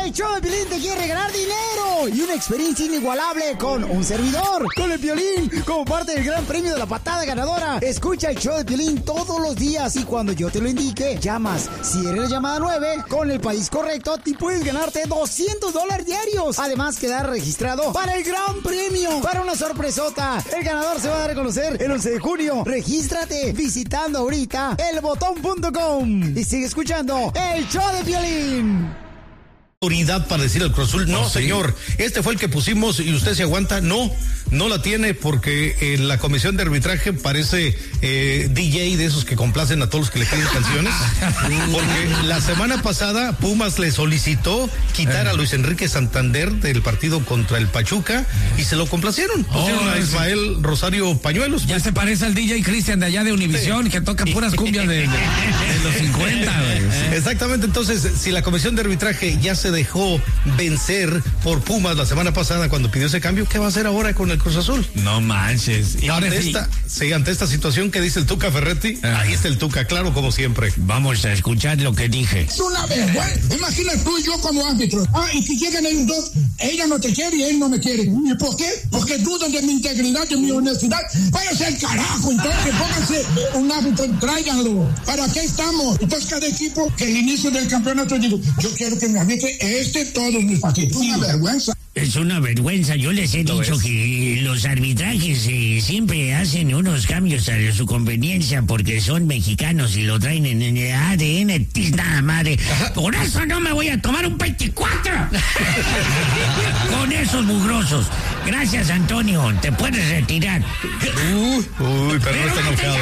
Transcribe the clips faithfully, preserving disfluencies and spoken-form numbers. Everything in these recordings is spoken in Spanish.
El show de Piolín te quiere regalar dinero y una experiencia inigualable con un servidor, con el Piolín, como parte del gran premio de la patada ganadora. Escucha el show de Piolín todos los días y cuando yo te lo indique, llamas. Si eres la llamada nueve, con el país correcto, te puedes ganarte doscientos dólares diarios. Además, quedar registrado para el gran premio, para una sorpresota. El ganador se va a dar a conocer el once de junio. Regístrate visitando ahorita el botón punto com y sigue escuchando el show de Piolín. Autoridad para decir el Cruz Azul, no, ¿Oh, sí? señor, este fue el que pusimos y usted se aguanta, no, no la tiene porque eh, la comisión de arbitraje parece eh, D J de esos que complacen a todos los que le piden canciones, porque la semana pasada Pumas le solicitó quitar a Luis Enrique Santander del partido contra el Pachuca y se lo complacieron, pusieron Oh, a Ismael sí. Rosario Pañuelos. Ya pues. Se parece al D J Cristian de allá de Univisión, sí. Que toca puras cumbias de, de, de los cincuenta, güey. Sí. Exactamente, entonces, si la comisión de arbitraje ya se dejó vencer por Pumas la semana pasada cuando pidió ese cambio, ¿qué va a hacer ahora con el Cruz Azul? No manches. Y ahora ante sí. esta, sí, ante esta situación que dice el Tuca Ferretti, ah. ahí está el Tuca, claro, como siempre. Vamos a escuchar lo que dije. Es una vergüenza. Imagina tú y yo como árbitros. Ah, y si llegan ellos dos, ella no te quiere y él no me quiere. ¿Y por qué? Porque dudan de mi integridad, de mi honestidad. Váyanse al carajo, entonces pónganse un árbitro, tráiganlo. ¿Para qué estamos? Entonces cada equipo que el inicio del campeonato digo, yo quiero que me arbitre este todos mis partidos. Es una vergüenza. Es una vergüenza. Yo les he ¿Lo dicho es? que los arbitrajes eh, siempre hacen unos cambios a su conveniencia porque son mexicanos y lo traen en el A D N, tiznada madre. Por eso no me voy a tomar un veinticuatro con esos mugrosos. Gracias, Antonio. Te puedes retirar. Uy, uy, pero no está enojado.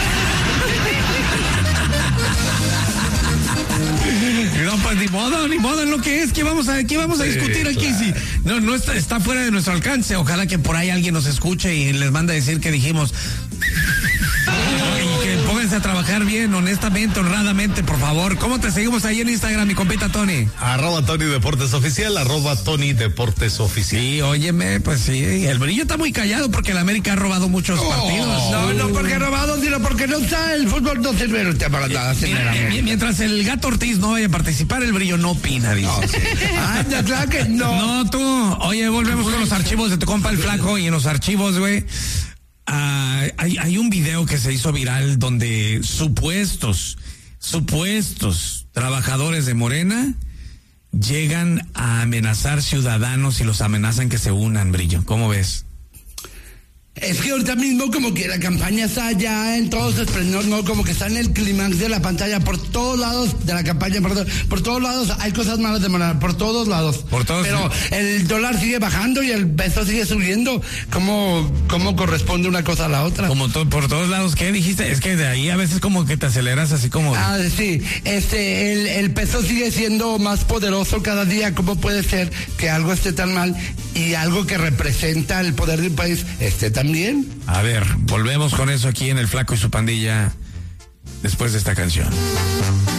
No, pues ni modo, ni modo, es lo que es. ¿Qué vamos a, qué vamos a sí, discutir aquí? Claro. Si no, no está, está fuera de nuestro alcance. Ojalá que por ahí alguien nos escuche y les manda a decir que dijimos. Y que pónganse a trabajar bien, honestamente, honradamente, por favor. ¿Cómo te seguimos ahí en Instagram, mi compita Tony? Arroba Tony Deportes Oficial, arroba Tony Deportes Oficial. Sí, óyeme, pues sí. El Brillo está muy callado porque el América ha robado muchos oh, partidos. No, no porque ha robado, sino porque no está. El fútbol no sirve para nada. Mira, mientras el Gato Ortiz no vaya a participar, el Brillo no opina, dice. No, sí. Ah, ya, claro que no. No, tú. Oye, volvemos con los archivos de tu compa el Flaco y en los archivos, güey. Uh, hay, hay un video que se hizo viral donde supuestos, supuestos trabajadores de Morena llegan a amenazar ciudadanos y los amenazan que se unan, Brillo. ¿Cómo ves? Es que ahorita mismo como que la campaña está allá, entonces, pero no, no, como que está en el clímax de la pantalla, por todos lados de la campaña, perdón, por todos lados hay cosas malas de Morena, por todos lados. Por todos. Pero el dólar sigue bajando y el peso sigue subiendo. ¿Cómo, cómo corresponde una cosa a la otra? Como to, por todos lados, ¿qué dijiste? Es que de ahí a veces como que te aceleras así como... Ah, sí, este, el, el peso sigue siendo más poderoso cada día. ¿Cómo puede ser que algo esté tan mal y algo que representa el poder del país esté tan bien? A ver, volvemos con eso aquí en El Flaco y su pandilla después de esta canción.